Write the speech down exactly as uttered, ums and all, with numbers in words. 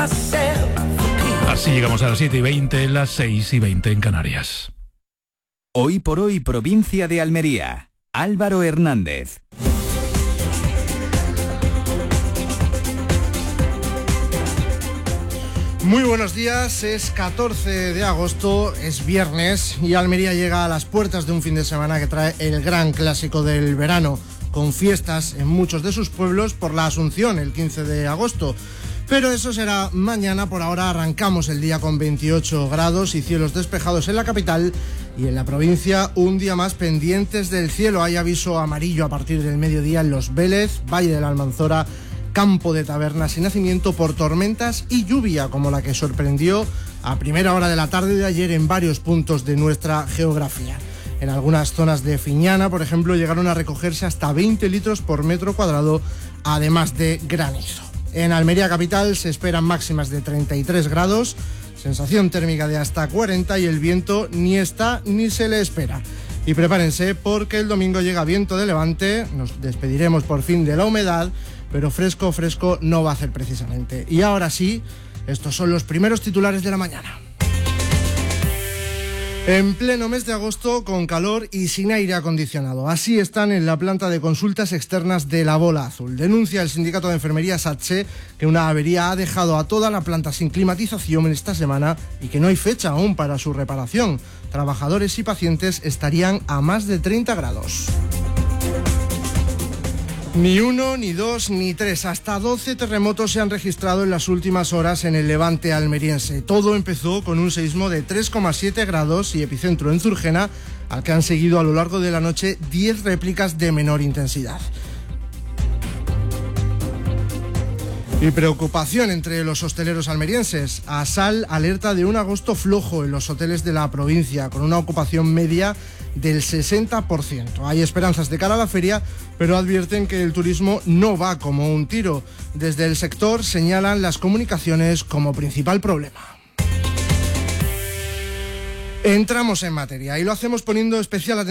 Así llegamos a las siete y veinte, las seis y veinte en Canarias. Hoy por hoy, provincia de Almería. Álvaro Hernández. Muy buenos días, es catorce de agosto, es viernes y Almería llega a las puertas de un fin de semana que trae el gran clásico del verano, con fiestas en muchos de sus pueblos por la Asunción el quince de agosto. Pero eso será mañana. Por ahora arrancamos el día con veintiocho grados y cielos despejados en la capital y en la provincia un día más pendientes del cielo. Hay aviso amarillo a partir del mediodía en Los Vélez, Valle de la Almanzora, Campo de Tabernas y Nacimiento por tormentas y lluvia como la que sorprendió a primera hora de la tarde de ayer en varios puntos de nuestra geografía. En algunas zonas de Fiñana, por ejemplo, llegaron a recogerse hasta veinte litros por metro cuadrado, además de granizo. En Almería capital se esperan máximas de treinta y tres grados, sensación térmica de hasta cuarenta y el viento ni está ni se le espera. Y prepárense porque el domingo llega viento de levante, nos despediremos por fin de la humedad, pero fresco, fresco no va a hacer precisamente. Y ahora sí, estos son los primeros titulares de la mañana. En pleno mes de agosto, con calor y sin aire acondicionado. Así están en la planta de consultas externas de La Bola Azul. Denuncia el sindicato de enfermería SATSE que una avería ha dejado a toda la planta sin climatización en esta semana y que no hay fecha aún para su reparación. Trabajadores y pacientes estarían a más de treinta grados. Ni uno, ni dos, ni tres. Hasta doce terremotos se han registrado en las últimas horas en el levante almeriense. Todo empezó con un seísmo de tres coma siete grados y epicentro en Zurgena, al que han seguido a lo largo de la noche diez réplicas de menor intensidad. Y preocupación entre los hosteleros almerienses. ASAL alerta de un agosto flojo en los hoteles de la provincia, con una ocupación media del sesenta por ciento. Hay esperanzas de cara a la feria, pero advierten que el turismo no va como un tiro. Desde el sector señalan las comunicaciones como principal problema. Entramos en materia y lo hacemos poniendo especial atención